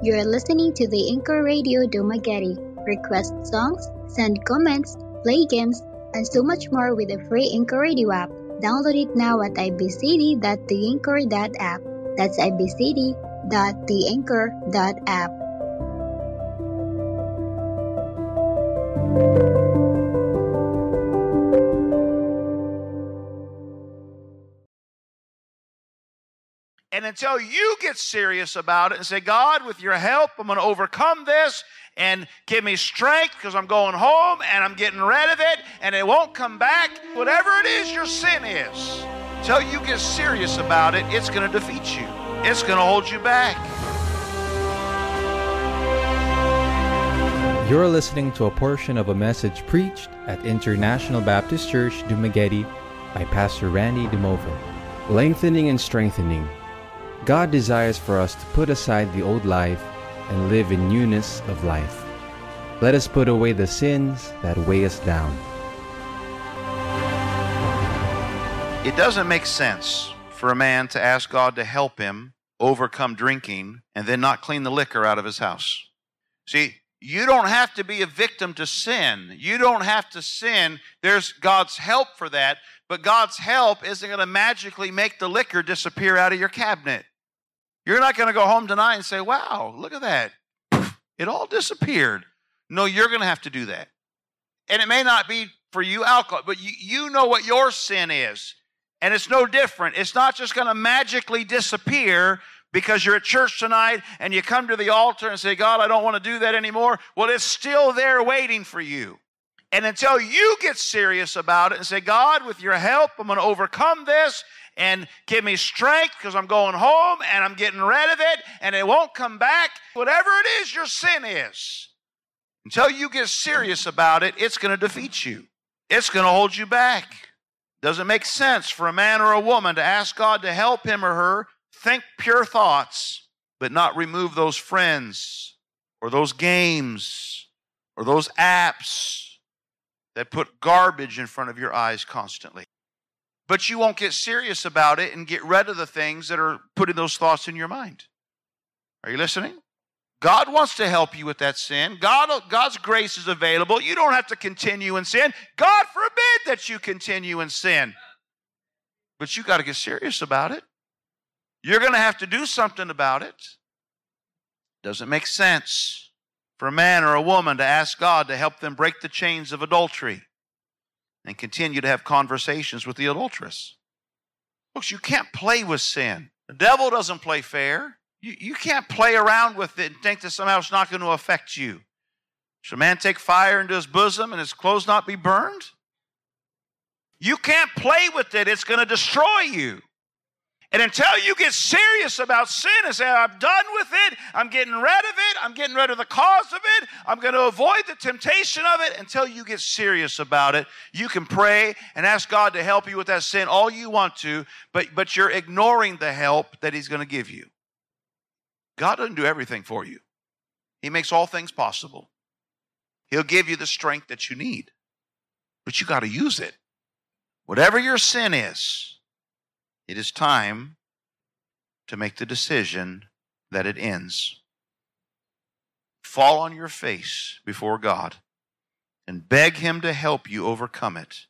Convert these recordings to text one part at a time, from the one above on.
You're listening to the Anchor Radio Dumaguete. Request songs, send comments, play games, and so much more with the free Anchor Radio app. Download it now at ibcd.theanchor.app. That's ibcd.theanchor.app. And until you get serious about it and say, God, with your help, I'm going to overcome this and give me strength because I'm going home and I'm getting rid of it and it won't come back. Whatever it is your sin is, until you get serious about it, it's going to defeat you. It's going to hold you back. You're listening to a portion of a message preached at International Baptist Church, Dumaguete by Pastor Randy DeMover. Lengthening and strengthening. God desires for us to put aside the old life and live in newness of life. Let us put away the sins that weigh us down. It doesn't make sense for a man to ask God to help him overcome drinking and then not clean the liquor out of his house. See, you don't have to be a victim to sin. You don't have to sin. There's God's help for that, but God's help isn't going to magically make the liquor disappear out of your cabinet. You're not going to go home tonight and say, wow, look at that. It all disappeared. No, you're going to have to do that. And it may not be for you alcohol, but you know what your sin is. And it's no different. It's not just going to magically disappear because you're at church tonight and you come to the altar and say, God, I don't want to do that anymore. Well, it's still there waiting for you. And until you get serious about it and say, God, with your help, I'm going to overcome this and give me strength because I'm going home and I'm getting rid of it and it won't come back. Whatever it is your sin is, until you get serious about it, it's going to defeat you. It's going to hold you back. Doesn't make sense for a man or a woman to ask God to help him or her think pure thoughts, but not remove those friends or those games or those apps that put garbage in front of your eyes constantly. But you won't get serious about it and get rid of the things that are putting those thoughts in your mind. Are you listening? God wants to help you with that sin. God's grace is available. You don't have to continue in sin. God forbid that you continue in sin. But you got to get serious about it. You're going to have to do something about it. Doesn't make sense for a man or a woman to ask God to help them break the chains of adultery and continue to have conversations with the adulteress. Folks, you can't play with sin. The devil doesn't play fair. You can't play around with it and think that somehow it's not going to affect you. Should a man take fire into his bosom and his clothes not be burned? You can't play with it. It's going to destroy you. And until you get serious about sin and say, I'm done with it, I'm getting rid of it, I'm getting rid of the cause of it, I'm going to avoid the temptation of it, until you get serious about it, you can pray and ask God to help you with that sin all you want to, but you're ignoring the help that He's going to give you. God doesn't do everything for you. He makes all things possible. He'll give you the strength that you need, but you got to use it. Whatever your sin is, it is time to make the decision that it ends. Fall on your face before God and beg Him to help you overcome it.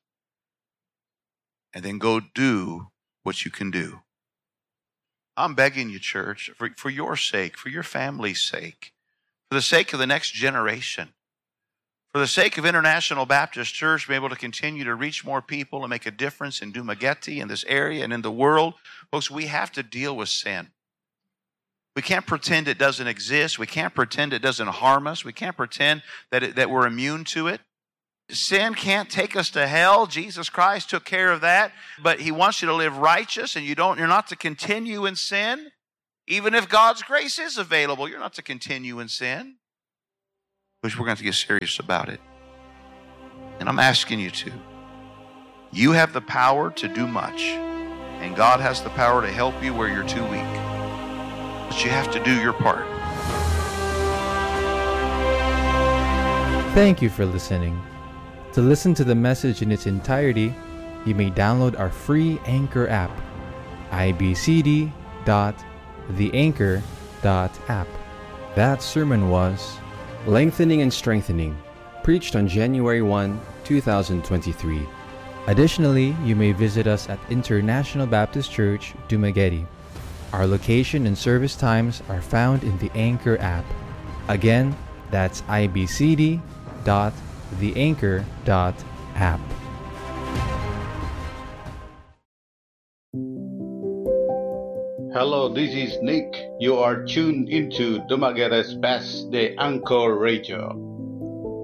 And then go do what you can do. I'm begging you, church, for your sake, for your family's sake, for the sake of the next generation, for the sake of International Baptist Church being able to continue to reach more people and make a difference in Dumaguete, in this area, and in the world. Folks, we have to deal with sin. We can't pretend it doesn't exist. We can't pretend it doesn't harm us. We can't pretend that we're immune to it. Sin can't take us to hell. Jesus Christ took care of that. But He wants you to live righteous, and you're not to continue in sin. Even if God's grace is available, you're not to continue in sin. But we're going to get serious about it. And I'm asking you to. You have the power to do much. And God has the power to help you where you're too weak. But you have to do your part. Thank you for listening. To listen to the message in its entirety, you may download our free Anchor app, ibcd.theanchor.app. That sermon was Lengthening and Strengthening, preached on January 1, 2023. Additionally, you may visit us at International Baptist Church, Dumaguete. Our location and service times are found in the Anchor app. Again, that's ibcd.theanchor.app. Hello, this is Nick. You are tuned into Dumaguete's best, the Anchor Radio.